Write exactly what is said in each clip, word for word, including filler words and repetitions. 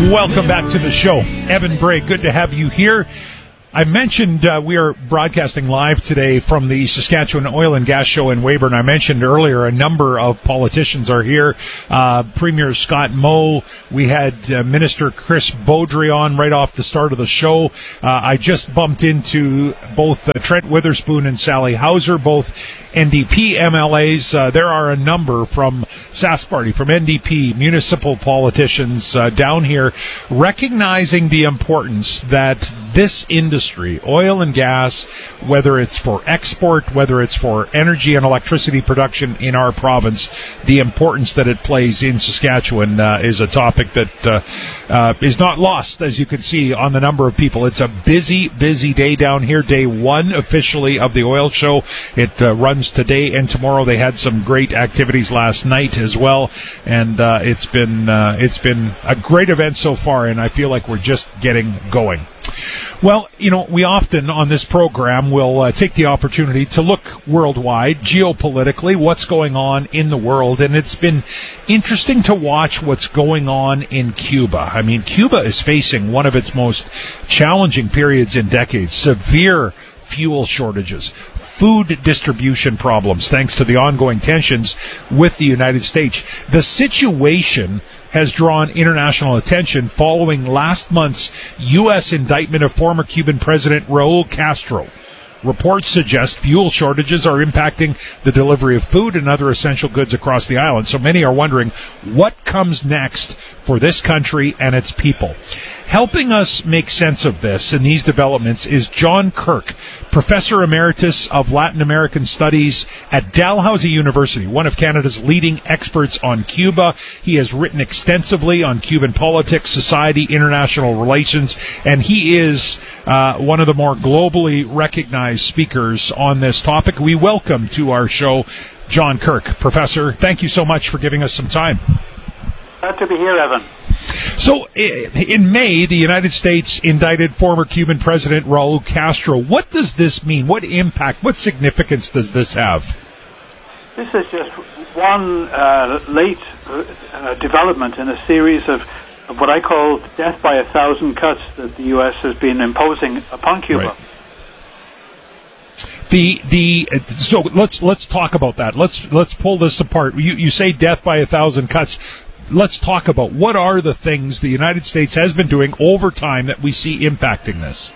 Welcome back to the show. Evan Bray, good to have you here. I mentioned uh, we are broadcasting live today from the Saskatchewan Oil and Gas Show in Weyburn. I mentioned earlier a number of politicians are here. Uh, Premier Scott Moe. We had uh, Minister Chris Beaudry on right off the start of the show. Uh, I just bumped into both uh, Trent Witherspoon and Sally Hauser, both N D P M L As. Uh, there are a number from Sask Party, from N D P, municipal politicians uh, down here, recognizing the importance that this industry, oil and gas, whether it's for export, whether it's for energy and electricity production in our province, the importance that it plays in Saskatchewan uh, is a topic that uh, uh, is not lost, as you can see, on the number of people. It's a busy, busy day down here, day one officially of the oil show. It uh, runs today and tomorrow. They had some great activities last night as well, and uh, it's been uh, it's been a great event so far, and I feel like we're just getting going. Well, you know, we often on this program will uh, take the opportunity to look worldwide, geopolitically, what's going on in the world, and it's been interesting to watch what's going on in Cuba. I mean, Cuba is facing one of its most challenging periods in decades, severe fuel shortages, food distribution problems, thanks to the ongoing tensions with the United States. The situation has drawn international attention following last month's U S indictment of former Cuban President Raul Castro. Reports suggest fuel shortages are impacting the delivery of food and other essential goods across the island. So many are wondering what comes next for this country and its people. Helping us make sense of this and these developments is John Kirk, Professor Emeritus of Latin American Studies at Dalhousie University, one of Canada's leading experts on Cuba. He has written extensively on Cuban politics, society, international relations, and he is uh, one of the more globally recognized speakers on this topic. We welcome to our show John Kirk. Professor, thank you so much for giving us some time. Glad to be here, Evan. So, in May, the United States indicted former Cuban President Raul Castro. What does this mean? What impact, what significance does this have? This is just one uh, late uh, development in a series of, of what I call death by a thousand cuts that the U S has been imposing upon Cuba. Right. The the so let's let's talk about that. Let's let's pull this apart. You you say death by a thousand cuts. Let's talk about what are the things the United States has been doing over time that we see impacting this.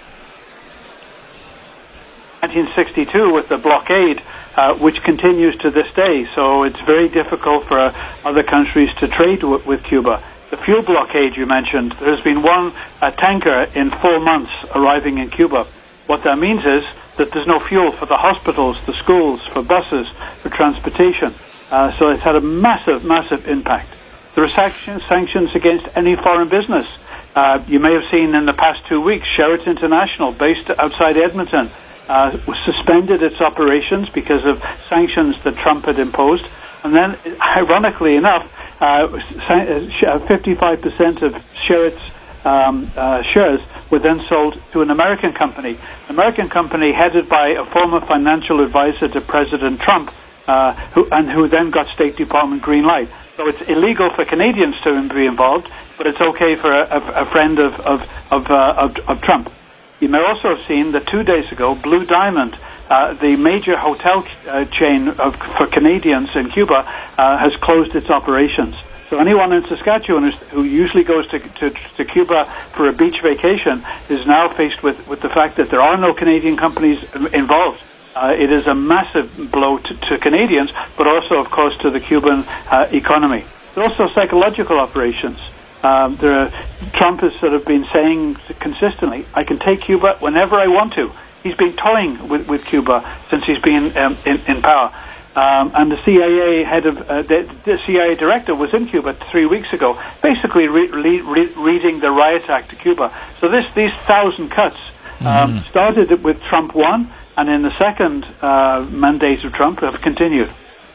nineteen sixty-two with the blockade, uh, which continues to this day. So it's very difficult for uh, other countries to trade w- with Cuba. The fuel blockade you mentioned, there's been one uh, tanker in four months arriving in Cuba. What that means is that there's no fuel for the hospitals, the schools, for buses, for transportation. Uh, so it's had a massive, massive impact. There are sanctions, sanctions against any foreign business. Uh, you may have seen in the past two weeks, Sherritt International, based outside Edmonton, uh, suspended its operations because of sanctions that Trump had imposed. And then, ironically enough, uh, fifty-five percent of Sherritt's um, uh, shares were then sold to an American company. An American company headed by a former financial advisor to President Trump, uh, who, and who then got State Department green light. So it's illegal for Canadians to be involved, but it's okay for a, a, a friend of of of, uh, of of Trump. You may also have seen that two days ago, Blue Diamond, uh, the major hotel uh, chain of, for Canadians in Cuba, uh, has closed its operations. So anyone in Saskatchewan who usually goes to, to, to Cuba for a beach vacation is now faced with, with the fact that there are no Canadian companies involved. Uh, it is a massive blow to, to Canadians, but also, of course, to the Cuban uh, economy. There are also psychological operations. Um, there are, Trump has sort of been saying consistently, I can take Cuba whenever I want to. He's been toying with, with Cuba since he's been um, in, in power. Um, and the C I A head of uh, the, the C I A director was in Cuba three weeks ago, basically re- re- re- reading the riot act to Cuba. So this these thousand cuts um, mm. started with Trump one, and in the second uh, mandate of Trump have continued.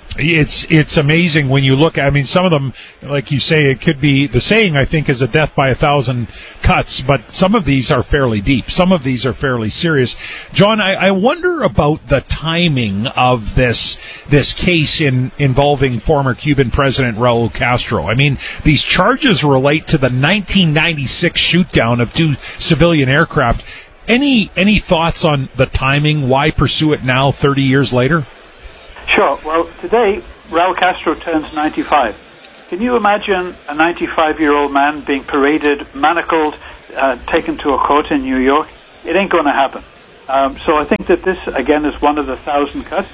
It's it's amazing when you look at, I mean, some of them, like you say, it could be, the saying, I think, is a death by a thousand cuts, but some of these are fairly deep. Some of these are fairly serious. John, I, I wonder about the timing of this this case in involving former Cuban President Raul Castro. I mean, these charges relate to the nineteen ninety-six shoot-down of two civilian aircraft. Any any thoughts on the timing? Why pursue it now, thirty years later? Sure. Well, today, Raul Castro turns ninety-five. Can you imagine a ninety-five-year-old man being paraded, manacled, uh, taken to a court in New York? It ain't going to happen. Um, so I think that this, again, is one of the thousand cuts.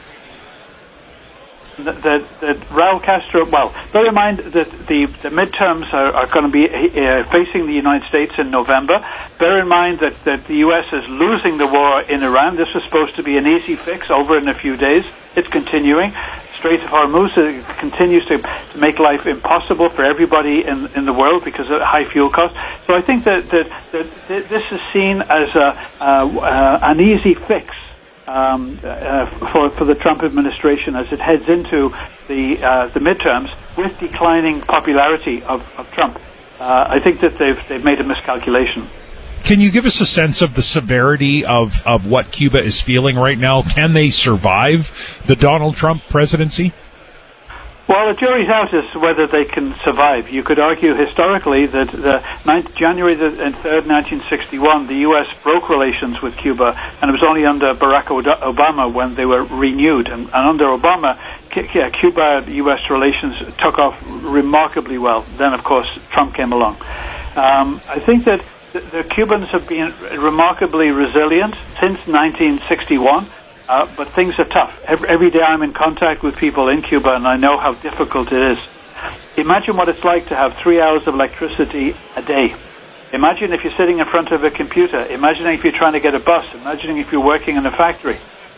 That, that, that Raul Castro, well, bear in mind that the, the midterms are, are going to be uh, facing the United States in November. Bear in mind that, that the U S is losing the war in Iran. This was supposed to be an easy fix over in a few days. It's continuing. Strait of Hormuz uh, continues to, to make life impossible for everybody in, in the world because of high fuel costs. So I think that, that, that, that this is seen as a, uh, uh, an easy fix Um, uh, for for the Trump administration as it heads into the uh, the midterms with declining popularity of, of Trump. Uh, I think that they've they've made a miscalculation. Can you give us a sense of the severity of, of what Cuba is feeling right now? Can they survive the Donald Trump presidency? Well, the jury's out as to whether they can survive. You could argue historically that the ninth, January the third, nineteen sixty-one, the U S broke relations with Cuba, and it was only under Barack Obama when they were renewed. And, and under Obama, Cuba-U S relations took off remarkably well. Then, of course, Trump came along. Um, I think that the, the Cubans have been remarkably resilient since nineteen sixty-one. Uh, but things are tough. Every, every day I'm in contact with people in Cuba, and I know how difficult it is. Imagine what it's like to have three hours of electricity a day. Imagine if you're sitting in front of a computer. Imagine if you're trying to get a bus. Imagine if you're working in a factory.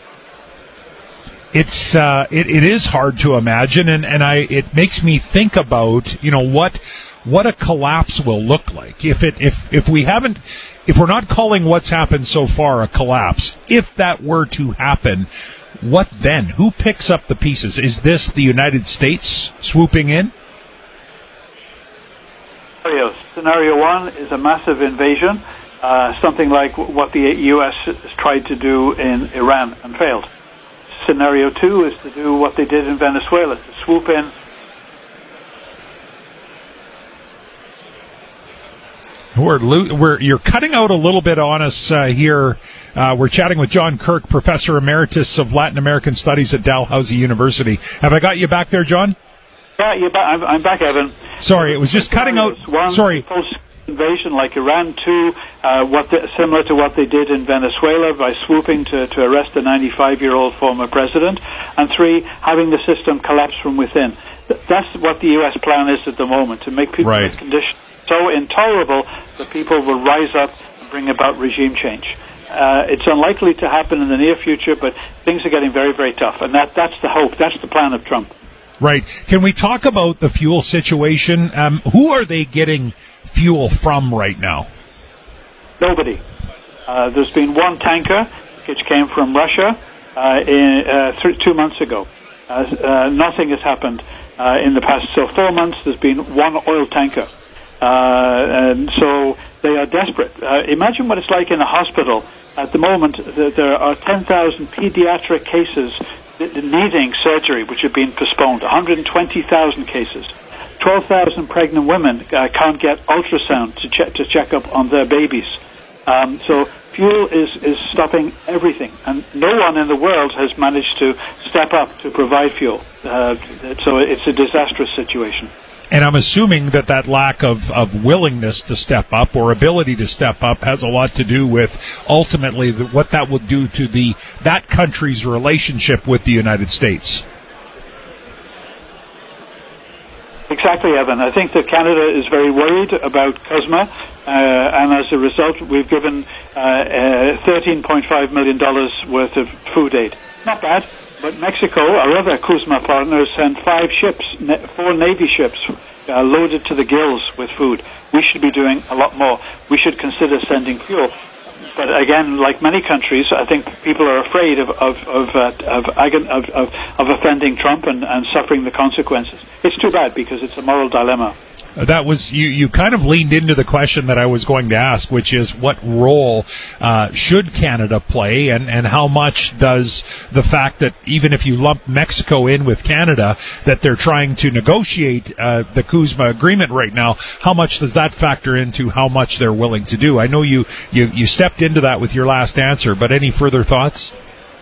It's uh, it, it is hard to imagine, and, and I it makes me think about, you know, what what a collapse will look like if it if if we haven't if we're not calling what's happened so far a collapse. If that were to happen, what then? Who picks up the pieces? Is this the United States swooping in? Scenarios. Scenario one is a massive invasion, uh, something like what the U S has tried to do in Iran and failed. Scenario two is to do what they did in Venezuela, to swoop in. We're, we're you're cutting out a little bit on us uh, here. Uh, we're chatting with John Kirk, Professor Emeritus of Latin American Studies at Dalhousie University. Have I got you back there, John? Yeah, you're back. I'm, I'm back, Evan. Sorry, it was just cutting out. One, Sorry. Post-invasion like Iran. Two, uh, what the, similar to what they did in Venezuela by swooping to, to arrest a ninety-five-year-old former president. And three, having the system collapse from within. That's what the U S plan is at the moment, to make people right. make conditions so intolerable that people will rise up and bring about regime change. Uh, it's unlikely to happen in the near future, but things are getting very, very tough. And that, that's the hope. That's the plan of Trump. Right. Can we talk about the fuel situation? Um, who are they getting fuel from right now? Nobody. Uh, there's been one tanker, which came from Russia uh, in, uh, th- two months ago. Uh, uh, nothing has happened uh, in the past. So four months, there's been one oil tanker. Uh, and so they are desperate. Uh, imagine what it's like in a hospital. At the moment, th- there are ten thousand pediatric cases th- needing surgery, which have been postponed, one hundred twenty thousand cases. twelve thousand pregnant women uh, can't get ultrasound to, che- to check up on their babies. Um, so fuel is, is stopping everything, and no one in the world has managed to step up to provide fuel. Uh, so it's a disastrous situation. And I'm assuming that that lack of, of willingness to step up or ability to step up has a lot to do with ultimately the, what that will do to the that country's relationship with the United States. Exactly, Evan. I think that Canada is very worried about CUSMA, uh, and as a result, we've given uh, uh, thirteen point five million dollars worth of food aid. Not bad. But Mexico, our other CUSMA partners, sent five ships, four Navy ships, uh, loaded to the gills with food. We should be doing a lot more. We should consider sending fuel. but again, like many countries, I think people are afraid of of of uh, of, of, of of offending Trump and, and suffering the consequences. It's too bad because it's a moral dilemma. That was you. You kind of leaned into the question that I was going to ask, which is what role uh, should Canada play, and, and how much does the fact that even if you lump Mexico in with Canada, that they're trying to negotiate uh, the CUSMA agreement right now, how much does that factor into how much they're willing to do? I know you you, you stepped into that with your last answer, but any further thoughts?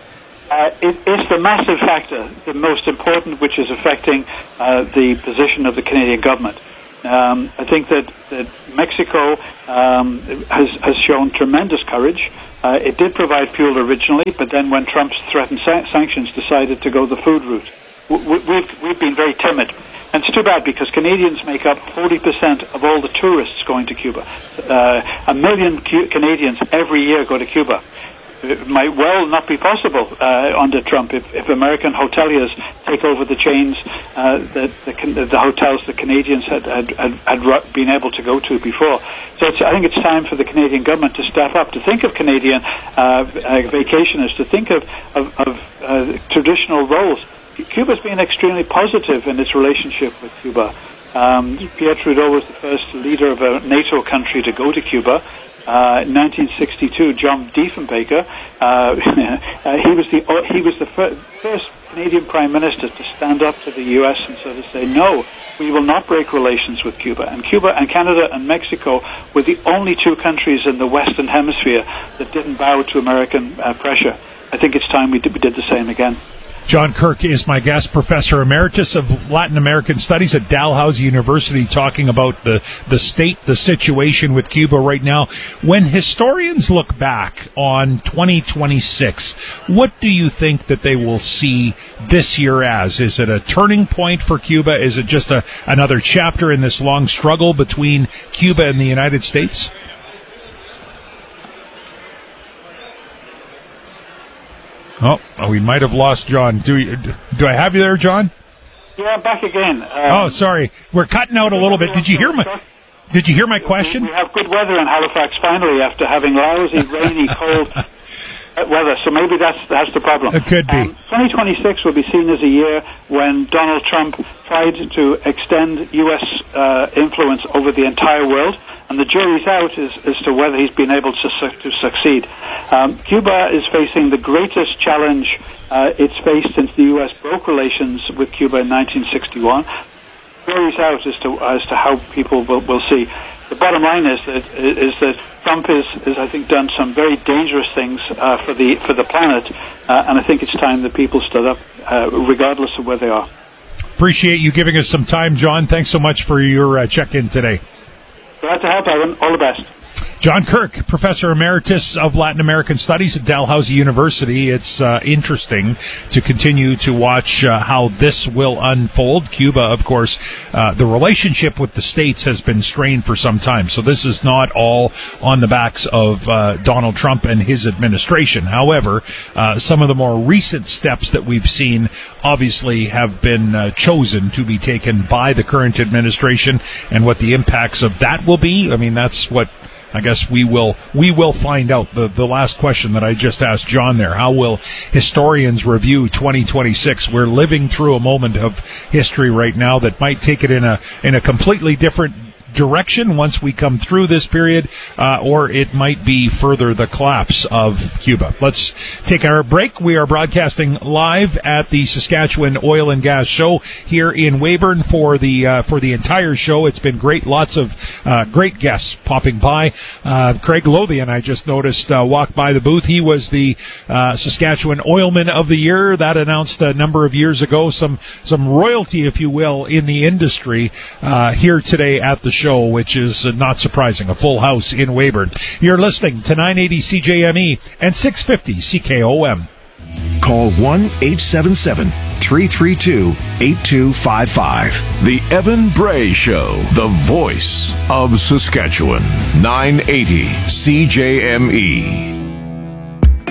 Uh, it, it's the massive factor, the most important, which is affecting uh, the position of the Canadian government. Um, I think that, that Mexico um, has, has shown tremendous courage. Uh, it did provide fuel originally, but then when Trump's threatened sa- sanctions, decided to go the food route. We, we've, we've been very timid. And it's too bad because Canadians make up forty percent of all the tourists going to Cuba. Uh, a million Cu- Canadians every year go to Cuba. It might well not be possible uh, under Trump if, if American hoteliers take over the chains uh, that the, the hotels the Canadians had, had, had, had been able to go to before. So it's, I think it's time for the Canadian government to step up, to think of Canadian uh, uh, vacationers, to think of, of, of uh, traditional roles. Cuba's been extremely positive in its relationship with Cuba. Um, Pierre Trudeau was the first leader of a NATO country to go to Cuba. Uh, in nineteen sixty-two, John Diefenbaker, uh, uh, he was the uh, he was the fir- first Canadian Prime Minister to stand up to the U S and sort of say, no, we will not break relations with Cuba. And Cuba and Canada and Mexico were the only two countries in the Western Hemisphere that didn't bow to American uh, pressure. I think it's time we did, we did the same again. John Kirk is my guest, Professor Emeritus of Latin American Studies at Dalhousie University, talking about the, the state, the situation with Cuba right now. When historians look back on twenty twenty-six, what do you think that they will see this year as? Is it a turning point for Cuba? Is it just a, another chapter in this long struggle between Cuba and the United States? Oh, we might have lost John. Do you, do I have you there, John? Yeah, I'm back again. Um, oh, sorry. We're cutting out a little bit. Did you hear my Did you hear my question? We have good weather in Halifax finally after having lousy, rainy, cold weather. So maybe that's that's the problem. It could be. Um, twenty twenty-six will be seen as a year when Donald Trump tried to extend U S uh, influence over the entire world. And the jury's out as, as to whether he's been able to, su- to succeed. Um, Cuba is facing the greatest challenge uh, it's faced since the U S broke relations with Cuba in nineteen sixty-one. The jury's out as to as to how people will, will see. The bottom line is that is that Trump is, is I think, done some very dangerous things uh, for the for the planet, uh, and I think it's time that people stood up, uh, regardless of where they are. Appreciate you giving us some time, John. Thanks so much for your uh, check-in today. Glad to help, Evan. All the best. John Kirk, Professor Emeritus of Latin American Studies at Dalhousie University. It's uh, interesting to continue to watch uh, how this will unfold. Cuba, of course, uh, the relationship with the States has been strained for some time. So this is not all on the backs of uh, Donald Trump and his administration. However, uh, some of the more recent steps that we've seen obviously have been uh, chosen to be taken by the current administration, and what the impacts of that will be. I mean, that's what I guess we will we will find out. The the last question that I just asked John there, how will historians review twenty twenty-six? We're living through a moment of history right now that might take it in a in a completely different direction once we come through this period, uh, or it might be further the collapse of Cuba. Let's take our break. We are broadcasting live at the Saskatchewan Oil and Gas Show here in Weyburn for the uh, for the entire show. It's been great. Lots of uh, great guests popping by. Uh, Craig Lothian, I just noticed, uh, walked by the booth. He was the uh, Saskatchewan Oilman of the Year. That announced a number of years ago. Some some royalty, if you will, in the industry uh, here today at the show. Show, which is not surprising. A full house in Weyburn. You're listening to nine eighty C J M E and six fifty C K O M. Call one eight seven seven, three three two, eight two five five. The Evan Bray Show, the voice of Saskatchewan. nine eighty C J M E.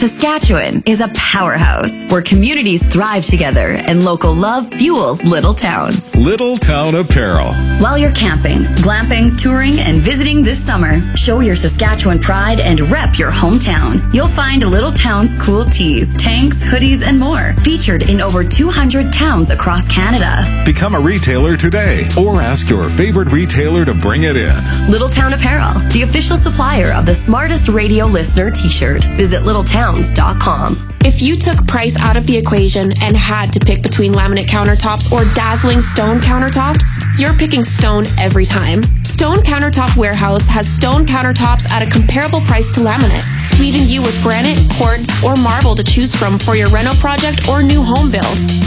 Saskatchewan is a powerhouse where communities thrive together and local love fuels little towns. Little Town Apparel. While you're camping, glamping, touring, and visiting this summer, show your Saskatchewan pride and rep your hometown. You'll find Little Town's cool tees, tanks, hoodies, and more, featured in over two hundred towns across Canada. Become a retailer today or ask your favorite retailer to bring it in. Little Town Apparel, the official supplier of the smartest radio listener t-shirt. Visit little towns dot com. If you took price out of the equation and had to pick between laminate countertops or dazzling stone countertops, you're picking stone every time. Stone Countertop Warehouse has stone countertops at a comparable price to laminate, leaving you with granite, quartz, or marble to choose from for your reno project or new home build.